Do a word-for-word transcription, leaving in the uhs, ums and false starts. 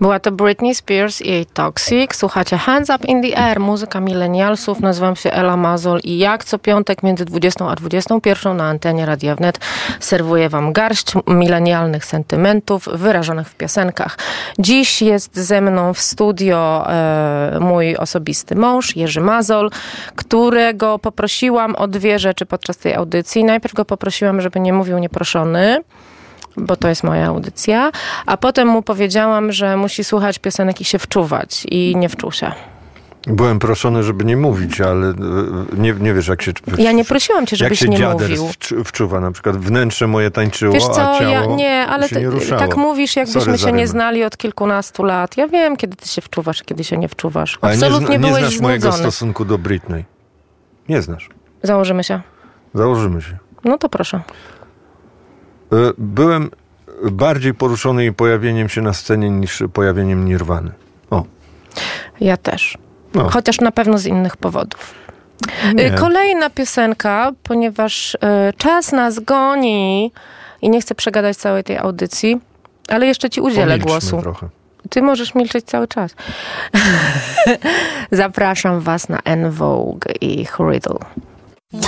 Była to Britney Spears i jej Toxic. Słuchacie Hands Up in the Air, muzyka milenialsów. Nazywam się Ela Mazol i jak co piątek między dwudziestą a dwudziestą pierwszą na antenie Radia Wnet serwuję wam garść milenialnych sentymentów wyrażonych w piosenkach. Dziś jest ze mną w studio e, mój osobisty mąż, Jerzy Mazol, którego poprosiłam o dwie rzeczy podczas tej audycji. Najpierw go poprosiłam, żeby nie mówił nieproszony, bo to jest moja audycja, a potem mu powiedziałam, że musi słuchać piosenek i się wczuwać i nie wczuł się. Byłem proszony, żeby nie mówić, ale nie, nie wiesz, jak się... Ja nie prosiłam cię, żebyś nie mówił. Jak wczuwa, na przykład wnętrze moje tańczyło, wiesz co, a ciało ja, nie, ale się nie ruszało. Tak mówisz, jakbyśmy Sorry się nie znali od kilkunastu lat. Ja wiem, kiedy ty się wczuwasz, kiedy się nie wczuwasz. Absolutnie nie, zna, nie byłeś znasz znudzony. mojego stosunku do Britney. Nie znasz. Założymy się. Założymy się. No to proszę. Byłem bardziej poruszony jej pojawieniem się na scenie niż pojawieniem Nirwany. O. Ja też. No. Chociaż na pewno z innych powodów. Nie. Kolejna piosenka, ponieważ y, czas nas goni i nie chcę przegadać całej tej audycji, ale jeszcze ci udzielę Pomilczmy głosu. Trochę. Ty możesz milczeć cały czas. Zapraszam was na En Vogue i Riddle.